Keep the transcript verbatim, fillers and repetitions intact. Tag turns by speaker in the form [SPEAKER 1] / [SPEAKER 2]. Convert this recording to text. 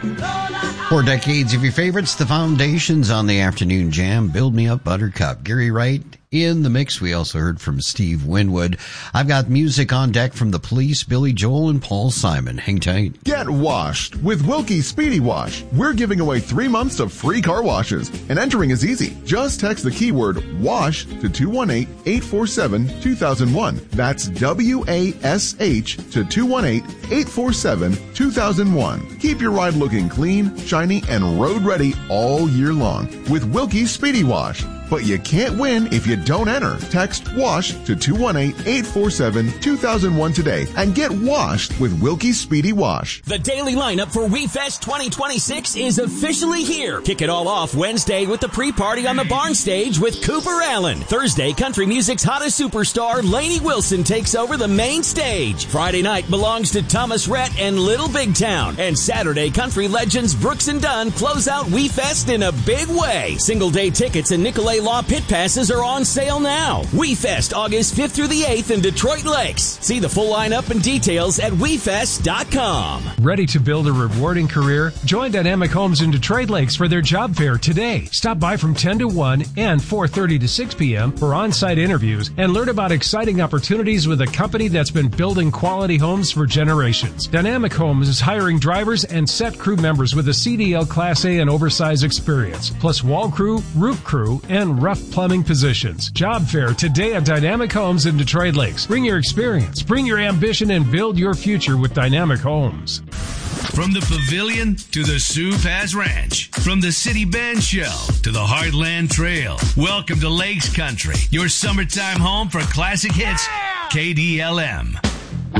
[SPEAKER 1] Four decades of your favorites, the foundations on the afternoon jam. Build Me Up, Buttercup. Gary Wright in the mix. We also heard from Steve Winwood. I've got music on deck from The Police, Billy Joel, and Paul Simon. Hang tight.
[SPEAKER 2] Get washed with Wilkie Speedy Wash. We're giving away three months of free car washes, and entering is easy. Just text the keyword WASH to two one eight, eight four seven, two thousand one. That's W A S H to two one eight, eight four seven, two thousand one. Keep your ride looking clean, shiny, and road ready all year long with Wilkie Speedy Wash. But you can't win if you don't enter. Text WASH to two one eight, eight four seven, two thousand one today and get washed with Wilkie Speedy Wash.
[SPEAKER 3] The daily lineup for WeFest twenty twenty-six is officially here. Kick it all off Wednesday with the pre-party on the barn stage with Cooper Allen. Thursday, country music's hottest superstar, Lainey Wilson, takes over the main stage. Friday night belongs to Thomas Rhett and Little Big Town. And Saturday, country legends Brooks and Dunn close out WeFest in a big way. Single day tickets and Nicolay Law pit passes are on sale now. WeFest August fifth through the eighth in Detroit Lakes. See the full lineup and details at we fest dot com.
[SPEAKER 4] Ready to build a rewarding career? Join Dynamic Homes in Detroit Lakes for their job fair today. Stop by from ten to one and four thirty to six p.m. for on-site interviews and learn about exciting opportunities with a company that's been building quality homes for generations. Dynamic Homes is hiring drivers and set crew members with a C D L Class A and oversized experience, plus wall crew, roof crew, and rough plumbing positions. Job fair today at Dynamic Homes in Detroit Lakes. Bring your experience, bring your ambition, and build your future with Dynamic Homes.
[SPEAKER 5] From the Pavilion to the Sioux Pass Ranch, from the City Band Show to the Heartland Trail, welcome to Lakes Country, your summertime home for classic hits, K D L M.